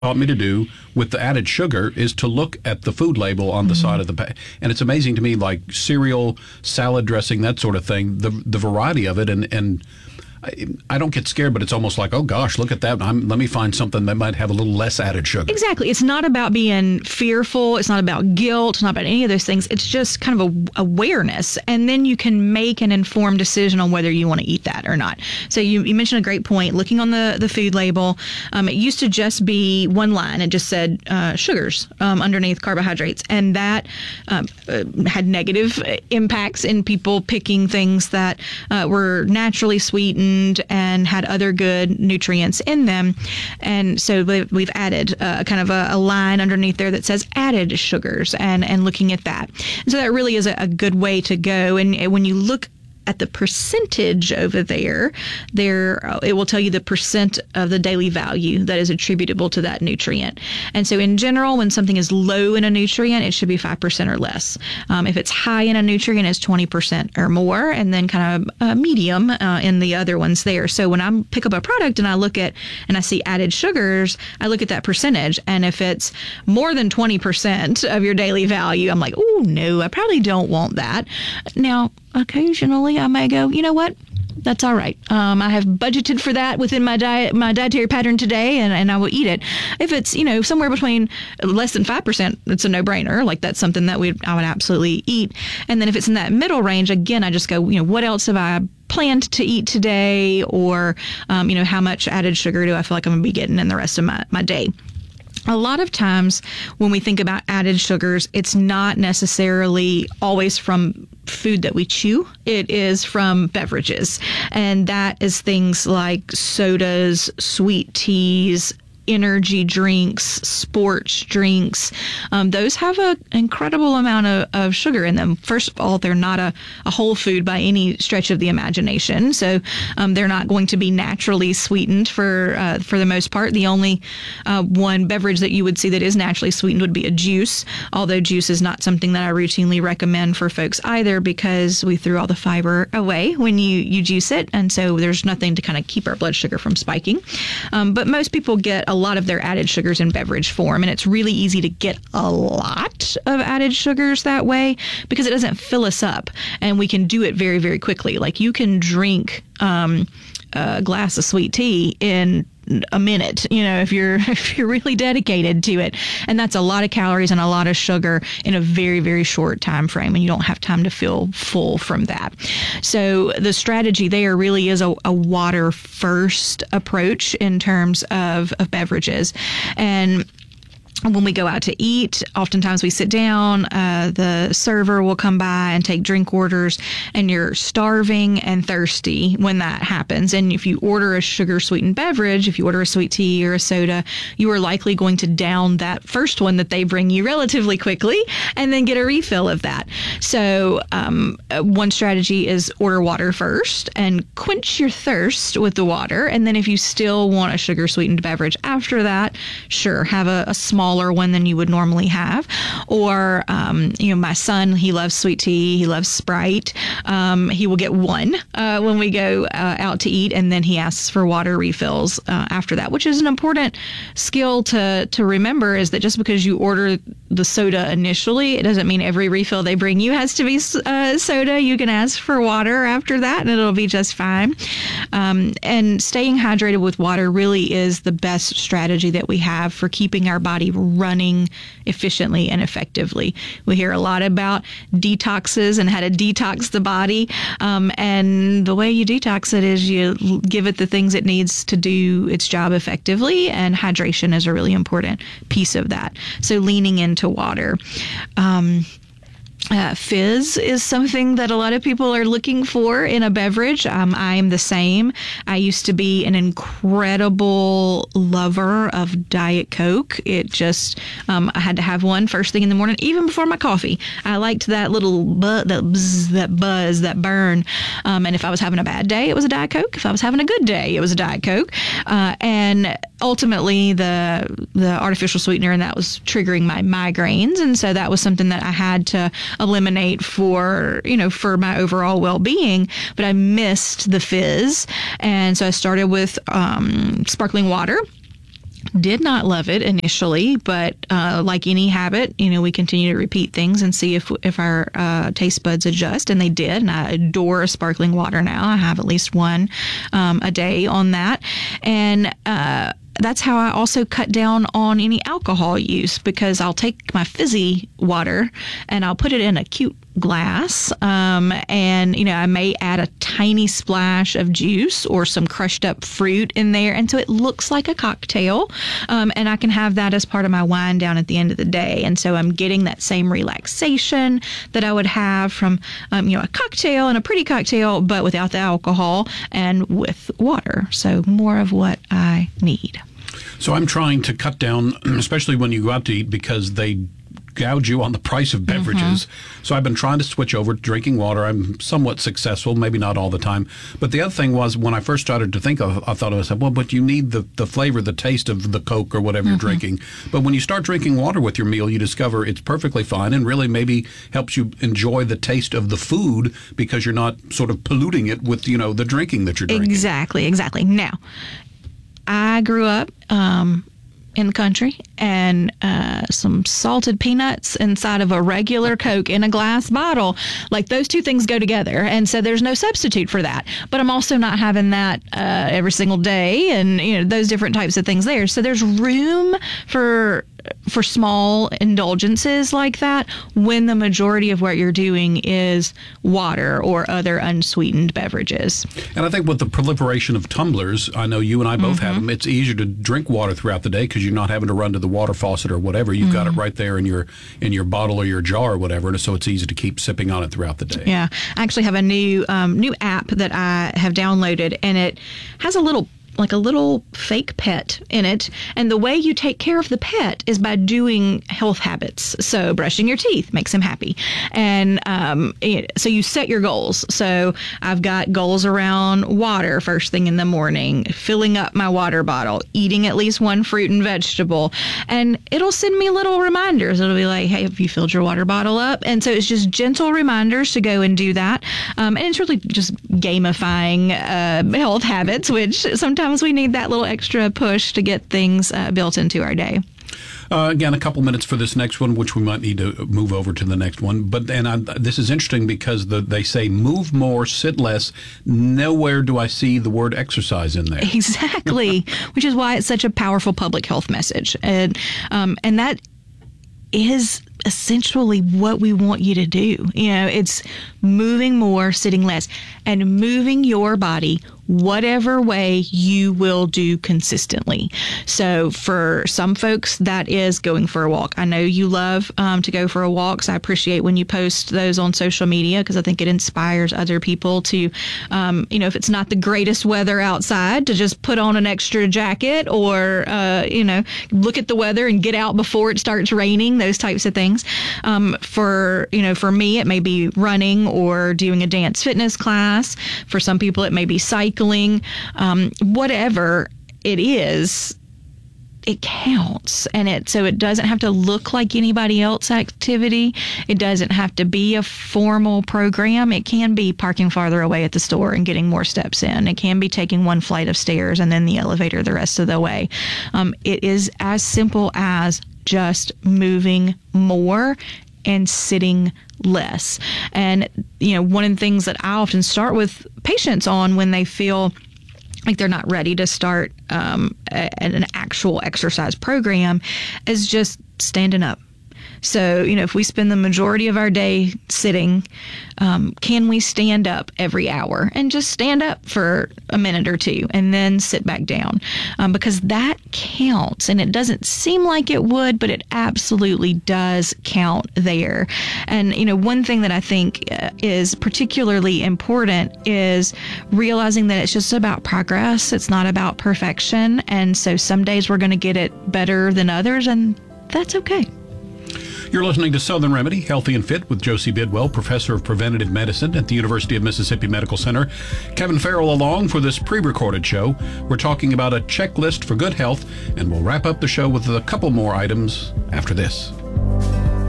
taught me to do with the added sugar is to look at the food label on the side of the pack. And it's amazing to me, like cereal, salad dressing, that sort of thing, the variety of it. And I don't get scared, but it's almost like, oh gosh, look at that. Let me find something that might have a little less added sugar. Exactly. It's not about being fearful. It's not about guilt. It's not about any of those things. It's just kind of a awareness. And then you can make an informed decision on whether you want to eat that or not. So you mentioned a great point. Looking on the food label, it used to just be one line. It just said sugars underneath carbohydrates. And that had negative impacts in people picking things that were naturally sweetened and had other good nutrients in them. And so we've added kind of a line underneath there that says added sugars and looking at that. And so that really is a good way to go. And when you look at the percentage over there it will tell you the percent of the daily value that is attributable to that nutrient. And so in general, when something is low in a nutrient, it should be 5% or less. If it's high in a nutrient, it's 20% or more, and then kind of medium in the other ones there. So when I pick up a product and I look at and I see added sugars, I look at that percentage, and if it's more than 20% of your daily value, I'm like, oh no, I probably don't want that. Now, occasionally I may go, you know what? That's all right. I have budgeted for that within my dietary pattern today, and I will eat it. If it's, somewhere between less than 5%, it's a no-brainer. Like that's something that I would absolutely eat. And then if it's in that middle range, again, I just go, what else have I planned to eat today? Or, how much added sugar do I feel like I'm going to be getting in the rest of my day? A lot of times when we think about added sugars, it's not necessarily always from food that we chew. It is from beverages. And that is things like sodas, sweet teas, energy drinks, sports drinks. Those have an incredible amount of sugar in them. First of all, they're not a whole food by any stretch of the imagination. So they're not going to be naturally sweetened for the most part. The only one beverage that you would see that is naturally sweetened would be a juice, although juice is not something that I routinely recommend for folks either because we threw all the fiber away when you juice it. And so there's nothing to kind of keep our blood sugar from spiking. But most people get a lot of their added sugars in beverage form, and it's really easy to get a lot of added sugars that way because it doesn't fill us up, and we can do it very, very quickly. Like you can drink a glass of sweet tea in a minute, if you're really dedicated to it. And that's a lot of calories and a lot of sugar in a very, very short time frame, and you don't have time to feel full from that. So the strategy there really is a water first approach in terms of beverages. And when we go out to eat, oftentimes we sit down, the server will come by and take drink orders, and you're starving and thirsty when that happens. And if you order a sugar-sweetened beverage, if you order a sweet tea or a soda, you are likely going to down that first one that they bring you relatively quickly and then get a refill of that. So one strategy is order water first and quench your thirst with the water. And then if you still want a sugar-sweetened beverage after that, sure, have a smaller one than you would normally have. Or, my son, he loves sweet tea. He loves Sprite. He will get one when we go out to eat, and then he asks for water refills after that, which is an important skill to remember, is that just because you order the soda initially, it doesn't mean every refill they bring you has to be soda. You can ask for water after that, and it'll be just fine. And staying hydrated with water really is the best strategy that we have for keeping our body running efficiently and effectively. We hear a lot about detoxes and how to detox the body. And the way you detox it is you give it the things it needs to do its job effectively. And hydration is a really important piece of that. So leaning into water. Fizz is something that a lot of people are looking for in a beverage. I am the same. I used to be an incredible lover of Diet Coke. It just, I had to have one first thing in the morning, even before my coffee. I liked that little that buzz, that burn. And if I was having a bad day, it was a Diet Coke. If I was having a good day, it was a Diet Coke. And ultimately, the artificial sweetener, and that was triggering my migraines. And so that was something that I had to eliminate for my overall well-being, but I missed the fizz. And so I started with sparkling water. Did not love it initially, but like any habit, we continue to repeat things and see if our taste buds adjust, and they did. And I adore sparkling water now. I have at least one a day on that, and that's how I also cut down on any alcohol use, because I'll take my fizzy water and I'll put it in a cute glass, and I may add a tiny splash of juice or some crushed up fruit in there, and so it looks like a cocktail, and I can have that as part of my wind down at the end of the day. And so I'm getting that same relaxation that I would have from a cocktail, and a pretty cocktail, but without the alcohol and with water. So more of what I need. So I'm trying to cut down, especially when you go out to eat, because they gouge you on the price of beverages. So I've been trying to switch over to drinking water. I'm somewhat successful, maybe not all the time. But the other thing was, when I first started to think of, I thought to myself, well, but you need the flavor, the taste of the Coke or whatever you're drinking. But when you start drinking water with your meal, you discover it's perfectly fine, and really maybe helps you enjoy the taste of the food, because you're not sort of polluting it with, the drinking that you're drinking. Exactly. Now, I grew up in the country, and some salted peanuts inside of a regular Coke in a glass bottle, like those two things go together, and so there's no substitute for that. But I'm also not having that every single day, and those different types of things there. So there's room for small indulgences like that when the majority of what you're doing is water or other unsweetened beverages. And I think with the proliferation of tumblers, I know you and I both have them, it's easier to drink water throughout the day because you're not having to run to the water faucet or whatever. You've got it right there in your bottle or your jar or whatever, and so it's easy to keep sipping on it throughout the day. Yeah. I actually have a new app that I have downloaded, and it has a little fake pet in it. And the way you take care of the pet is by doing health habits. So brushing your teeth makes him happy. And so you set your goals. So I've got goals around water first thing in the morning, filling up my water bottle, eating at least one fruit and vegetable. And it'll send me little reminders. It'll be like, hey, have you filled your water bottle up? And so it's just gentle reminders to go and do that. And it's really just gamifying health habits, which sometimes we need that little extra push to get things built into our day. Again, a couple minutes for this next one, which we might need to move over to the next one. But this is interesting because they say move more, sit less. Nowhere do I see the word exercise in there. Exactly, which is why it's such a powerful public health message. And that is essentially what we want you to do. It's moving more, sitting less, and moving your body whatever way you will do consistently. So for some folks, that is going for a walk. I know you love to go for a walk, so I appreciate when you post those on social media, because I think it inspires other people to, if it's not the greatest weather outside, to just put on an extra jacket or, look at the weather and get out before it starts raining, those types of things. For me, it may be running or doing a dance fitness class. For some people, it may be cycling. Whatever it is, it counts. And so it doesn't have to look like anybody else's activity. It doesn't have to be a formal program. It can be parking farther away at the store and getting more steps in. It can be taking one flight of stairs and then the elevator the rest of the way. It is as simple as just moving more and sitting less. And, one of the things that I often start with patients on when they feel like they're not ready to start an actual exercise program is just standing up. So, if we spend the majority of our day sitting, can we stand up every hour and just stand up for a minute or two and then sit back down? Because that counts, and it doesn't seem like it would, but it absolutely does count there. And, one thing that I think is particularly important is realizing that it's just about progress. It's not about perfection. And so some days we're going to get it better than others, and that's okay. You're listening to Southern Remedy, Healthy and Fit, with Josie Bidwell, Professor of Preventative Medicine at the University of Mississippi Medical Center. Kevin Farrell along for this pre-recorded show. We're talking about a checklist for good health, and we'll wrap up the show with a couple more items after this.